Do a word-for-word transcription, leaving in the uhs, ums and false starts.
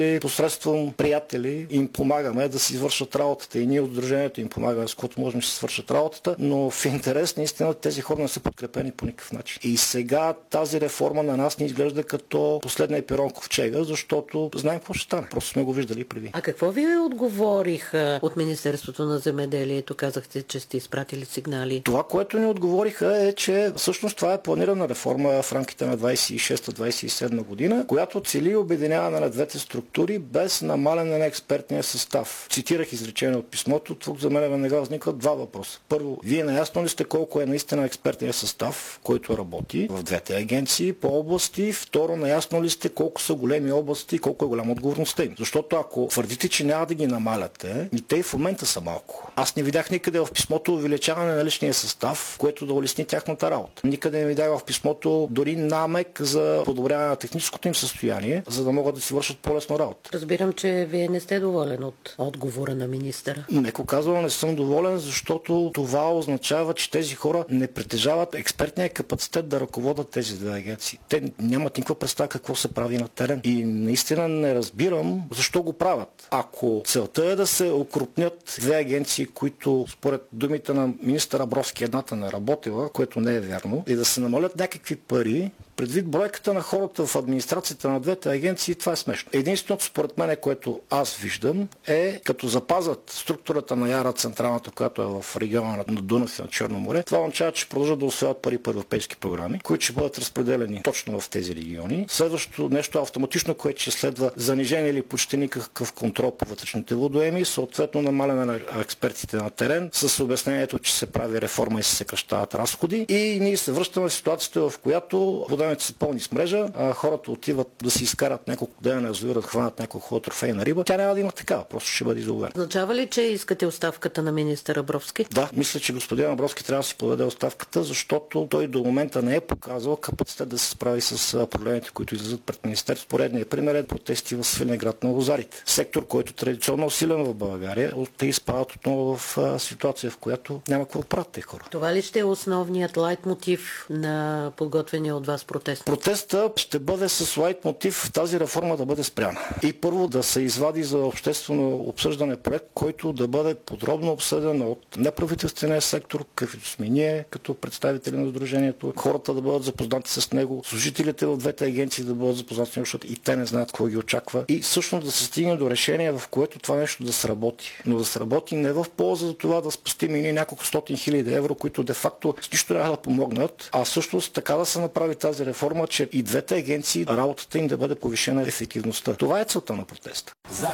и посредством приятели им помагаме да си извършат работата и ние от Сдружението им помагаме с което можем да си свършат работата, но в интерес наистина тези хора не са подкрепени по никакъв начин. И сега тази реформа на нас ни изглежда като последния пирон ковчега, защото знаем какво ще стане. Просто сме го виждали преди. А какво ви отговориха от Министерството на земеделието? Казахте, че сте изпратили сигнали. Това, което ни отговориха е, че всъщност това е планирана реформа в рамките на двайсет и шеста двайсет и седма година, която цели обединяване на двете структури без намаляне на експертния състав. Цитирах изречение от писмото, тук за мен веднага възникват два въпроса. Първо, вие наясно ли сте колко е наистина експертния състав, който работи в двете агенции по области? Второ, наясно ли сте колко са големи области и колко е голяма отговорността им? Защото ако твърдите, че няма да ги намаляте, и те и в момента са малко. Аз не видях никъде в писмото увеличаване на личния състав, което да улесни тяхната работа. Никъде не видях в писмото дори намек за подобряване на техническото им състояние, за да могат да си вършат по-лесно работа. Разбирам, че вие не сте доволен от отговора на министъра. Меко казвам, не съм доволен, защото това означава, че тези хора не притежават експертния капацитет да ръководят тези две агенции. Те нямат никаква представа какво се прави на терен. И наистина не разбирам защо го правят. Ако целта е да се окрупнят две агенции, които според думите на министър Абровски едната не работила, което не е вярно, и да се намалят някакви пари, предвид бройката на хората в администрацията на двете агенции, това е смешно. Единственото според мен, което аз виждам, е като запазят структурата на Яра, централната, която е в региона на Дунав и на Черно море, това означава, че продължат да усвояват пари по европейски програми, които ще бъдат разпределени точно в тези региони. Следващото нещо автоматично, което ще следва занижение или почти никакъв контрол по вътрешните водоеми, съответно намаляне на експертите на терен, с обяснението, че се прави реформа и се съкращават разходи. И ние се връщаме в ситуацията, в която водоемите са пълни с мрежа, а хората отиват да си изкарат няколко дена на язовира, да хванат няколко хубава трофейна риба. Тя няма да има такава, просто ще бъде изолирана. Означава ли, че искате оставката на министър Абровски? Да, мисля, че господин Абровски трябва да си подаде оставката, защото той до момента не е показал капацитет да се справи с проблемите, които излизат пред министерство. Поредният пример е протести в Свиленград на лозарите. Сектор, който традиционно е усилен в България, те изпадат отново в ситуация, в която няма какво правят те хора. Това ли ще е основният лайтмотив на подготвения от вас протест? Протеста ще бъде с лайт мотив тази реформа да бъде спряна. И първо да се извади за обществено обсъждане проект, който да бъде подробно обсъден от неправителствения сектор, каквито сме ние, като представители на Сдружението, хората да бъдат запознати с него, служителите в двете агенции да бъдат запознати с него, защото и те не знаят какво ги очаква. И всъщност да се стигне до решение, в което това нещо да сработи. Но да сработи не в полза за това да спастим и няколко стотин хиляди евро, които де-факто с нищо няма да помогнат, а всъщност така да се направи тази реформа, че и двете агенции работата им да бъде повишена ефективността. Това е целта на протеста.